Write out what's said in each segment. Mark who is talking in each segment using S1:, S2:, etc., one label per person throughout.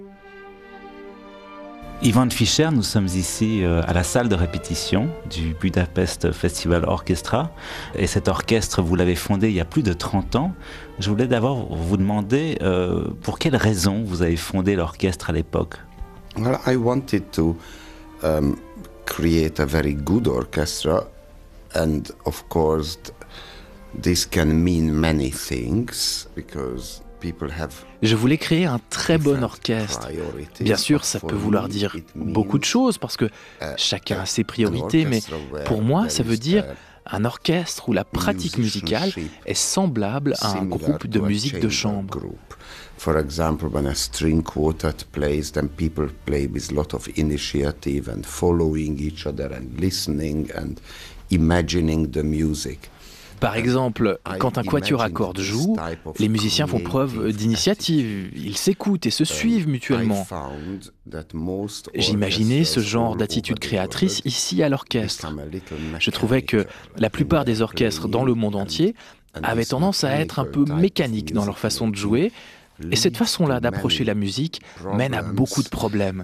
S1: Ivan Fischer, nous sommes ici à la salle de répétition du Budapest Festival Orchestra. Et cet orchestre, vous l'avez fondé il y a plus de 30 ans. Je voulais d'abord vous demander pour quelles raisons vous avez fondé l'orchestre à l'époque.
S2: Well, I wanted to create a very good orchestra, and of course, this can mean many things because
S3: je voulais créer un très bon orchestre. Bien sûr, ça peut vouloir dire beaucoup de choses parce que chacun a ses priorités, mais pour moi, ça veut dire un orchestre où la pratique musicale est semblable à un groupe de musique de chambre.
S2: For example, when a string quartet plays, then people play with a lot of initiative and following each other and listening and imagining the music.
S3: Par exemple, quand un quatuor à cordes joue, les musiciens font preuve d'initiative, ils s'écoutent et se suivent mutuellement. J'imaginais ce genre d'attitude créatrice ici à l'orchestre. Je trouvais que la plupart des orchestres dans le monde entier avaient tendance à être un peu mécaniques dans leur façon de jouer, et cette façon-là d'approcher la musique mène à beaucoup de problèmes.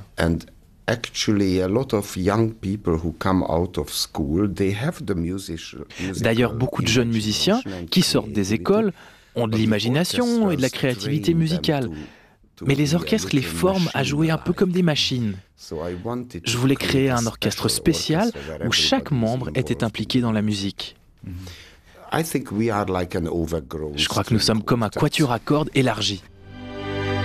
S3: D'ailleurs, beaucoup de jeunes musiciens qui sortent des écoles ont de l'imagination et de la créativité musicale. Mais les orchestres les forment à jouer un peu comme des machines. Je voulais créer un orchestre spécial où chaque membre était impliqué dans la musique. Je crois que nous sommes comme un quatuor à cordes élargi.